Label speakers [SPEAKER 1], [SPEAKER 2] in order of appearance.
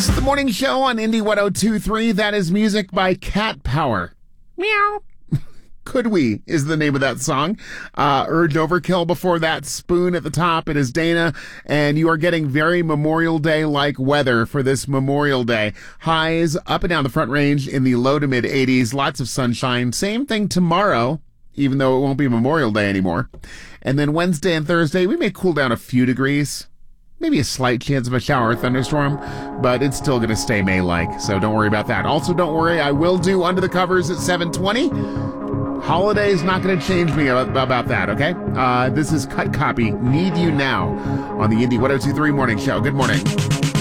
[SPEAKER 1] It's the morning show on Indie 102.3. That is music by Cat Power. Meow. Could We is the name of that song. Urge Overkill before that. Spoon at the top. It is Dana. And you are getting very Memorial Day-like weather for this Memorial Day. Highs up and down the Front Range in the low to mid 80s. Lots of sunshine. Same thing tomorrow, even though it won't be Memorial Day anymore. And then Wednesday and Thursday, we may cool down a few degrees. Maybe a slight chance of a shower or thunderstorm, but it's still going to stay May-like, so don't worry about that. Also, don't worry, I will do Under the Covers at 7:20. Holiday's not going to change me about that, okay? This is Cut Copy, Need You Now, on the Indie 102.3 Morning Show. Good morning.